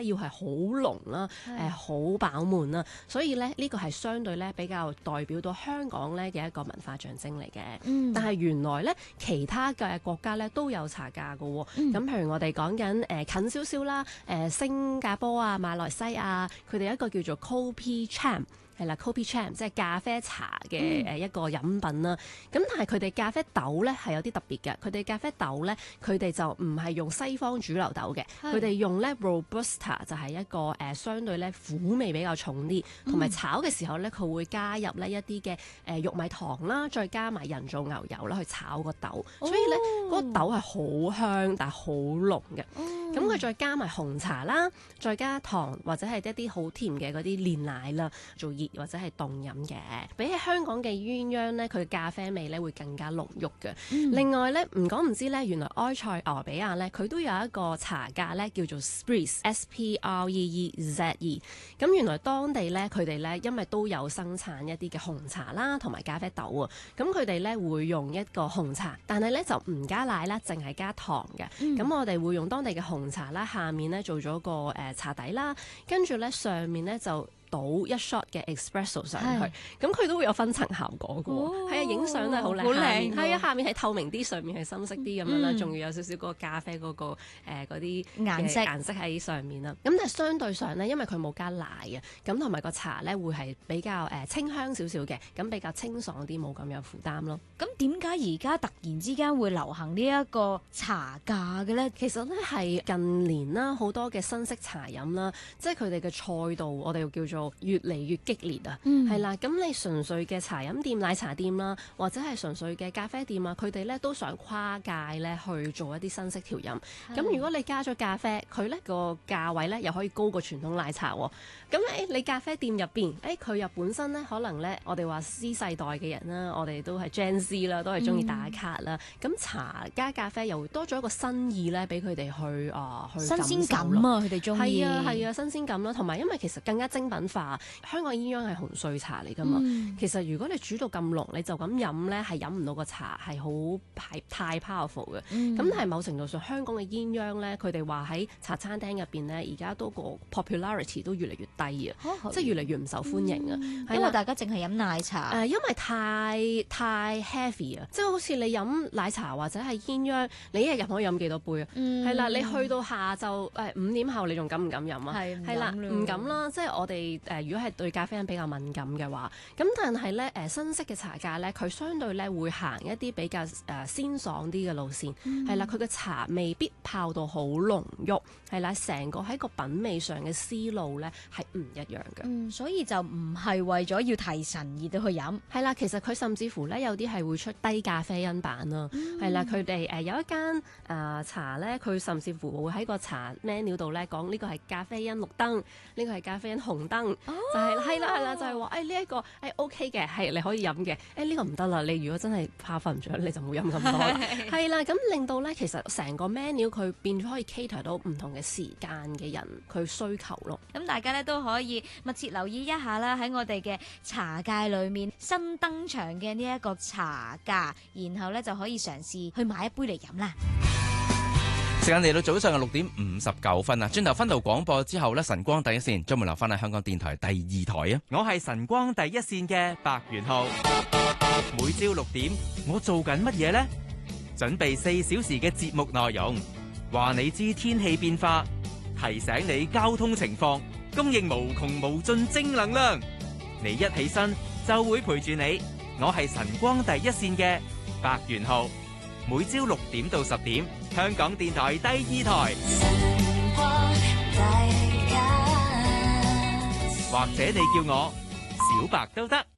要係好濃啦，好飽滿啦，所以咧呢個係相對咧比較代表到香港咧嘅一個文化象徵嚟嘅。但係原來咧其他嘅國家咧都有茶價㗎喎。咁譬如我哋講緊近少少啦，新加坡啊、馬來西亞，佢哋有一個叫做 Kopi Cham。係啦 ，Kopi Cham 即係咖啡茶嘅一個飲品啦。咁但係佢哋咖啡豆咧係有啲特別嘅。佢哋咖啡豆咧，佢哋就唔係用西方主流豆嘅，佢哋用咧 Robusta 就係一個相對咧苦味比較重啲，同埋炒嘅時候咧佢會加入呢一啲嘅玉米糖啦，再加埋人造牛油啦去炒個豆，所以咧嗰個豆係好香但係好濃嘅。咁佢再加埋紅茶啦，再加糖或者係一啲好甜嘅嗰啲煉奶啦，做熱或者係凍飲嘅。比起香港嘅鴛鴦咧，佢嘅咖啡味咧會更加濃郁嘅。另外咧，唔講唔知咧，原來埃塞俄比亞咧佢都有一個茶價咧叫做 Spreeze，S-P-R-E-E-Z-E。咁原來當地咧佢哋咧因為都有生產一啲嘅紅茶啦，同埋咖啡豆啊。咁佢哋咧會用一個紅茶，但係咧就唔加奶啦，淨係加糖嘅。咁我哋會用當地嘅紅茶啦，下面咧做咗個茶底啦，跟住咧上面咧就倒一 shot 嘅 espresso 上去，咁佢都會有分層效果嘅喎。係啊，影相都係好靚，係啊，下面係透明啲，上面係深色啲咁樣啦，仲要有少少嗰個咖啡嗰個嗰啲顏色喺上面啦。咁但係相對上咧，因為佢冇加奶啊，咁同埋個茶咧會係比較清香少少嘅，咁比較清爽啲，冇咁有負擔咯。 咁點解而家突然之間會流行呢一個茶價嘅咧？ 其實咧係近年啦，好多嘅新式茶飲啦，即係佢哋嘅賽道，我哋又叫做越嚟越激烈啊，係啦。咁你純粹嘅茶飲店、奶茶店啦，或者係純粹嘅咖啡店啊，佢哋咧都想跨界咧去做一啲新式調飲。咁如果你加咗咖啡，佢咧個價位咧又可以高過傳統奶茶喎。咁你咖啡店入邊，佢又本身咧可能咧，我哋話 C 世代嘅人啦，我哋都係 Gen Z 啦，都係中意打卡啦。咁茶加咖啡又多咗一個新意咧，俾佢哋去新鮮感啊！佢哋中意係啊，新鮮感啦，同埋因為其實更加精品化。香港鴛鴦係紅碎茶嚟㗎嘛，其實如果你煮到咁濃，你就咁飲咧係飲唔到個茶，係太 powerful 嘅。咁但係某程度上，香港嘅鴛鴦咧，佢哋話喺茶餐廳入邊咧，而家都個 popularity 都越嚟越低啊，即係越嚟越唔受歡迎啊。 因為大家淨係飲奶茶， 因為太 heavy 啊，即係好似你飲奶茶或者係鴛鴦，你一日可以飲幾多杯啊？係啦，你去到下晝5點後，你仲敢唔敢飲啊？係啦，唔敢啦。即係我哋如果係對咖啡因比較敏感嘅話，咁但係咧新式嘅茶價咧，佢相對咧會行一啲比較鮮爽啲嘅路線，係啦，佢嘅茶未必泡到好濃郁，係啦，成個喺個品味上嘅思路咧係唔一樣嘅。 所以就唔係為咗要提神而到去飲， 係啦，其實佢甚至乎咧有啲係會出低咖啡因版啦，係啦，佢哋有一間茶咧，佢甚至乎會喺個茶 menu 度咧講呢個係咖啡因綠燈，呢個係咖啡因紅燈，就係啦，就係話呢一個OK 嘅，係你可以飲嘅，呢個唔得啦，你如果真係怕瞓唔着，你就冇飲咁多啦。係啦，咁令到咧其實成個 menu 佢變咗可以 cater 到唔同嘅時間嘅人佢需求咯。 咁大家咧都可以密切留意一下啦，喺我哋嘅茶界裏面新登場嘅呢一個茶價，然後咧就可以嘗試去買一杯嚟飲啦。 時間嚟到早上嘅6:59啊！轉頭分道廣播之後呢，晨光第一線將會留翻喺香港電台第2台啊！我係晨光第一線嘅白元浩，每朝6點我做緊乜嘢呢？準備4小時嘅節目內容，話你知天氣變化，提醒你交通情況，供應無窮無盡正能量。你一起身就會陪住你，我係晨光第一線嘅白元浩。每朝6點到10點，香港電台第2台，或者你叫我小白都得。